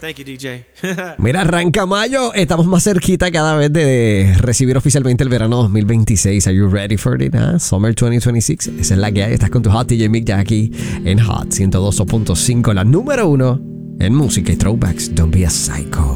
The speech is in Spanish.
Thank you, DJ. Mira, arranca mayo. Estamos más cerquita cada vez de recibir oficialmente el verano 2026. Are you ready for it? Summer 2026. Esa es la que hay. Estás con tu Hot DJ Mick ya aquí en Hot 102.5, la número 1 en música y throwbacks. Don't be a psycho.